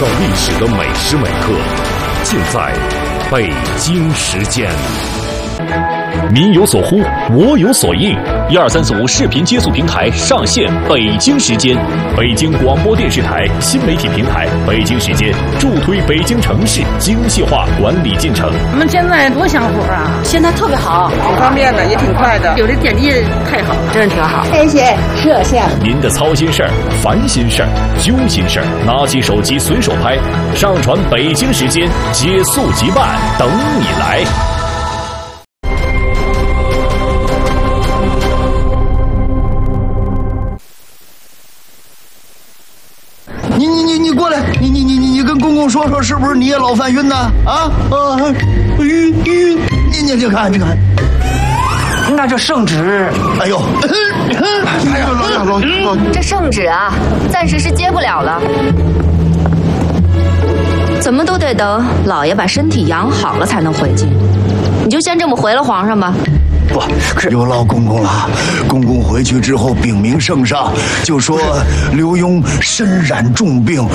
造历史的每时每刻，尽在北京时间。民有所呼，我有所应。12345视频接速平台上线北京时间，北京广播电视台新媒体平台北京时间助推北京城市精细化管理进程。 我们现在多享福啊！ 现在特别好， 挺方便的，也挺快的，有这点击太好， 真是挺好。 天线、摄像， 您的操心事儿、烦心事儿、揪心事儿，拿起手机随手拍，上传北京时间，接速即办，等你来。 你过来，你跟公公说说，是不是你也老犯晕呢？啊晕，你看， 那这圣旨， 哎呦，老， 这圣旨啊，暂时是接不了了，怎么都得等老爷把身体养好了才能回京。你就先这么回了皇上吧。 不，可是有劳公公了。公公回去之后禀明圣上，就说刘墉身染重病，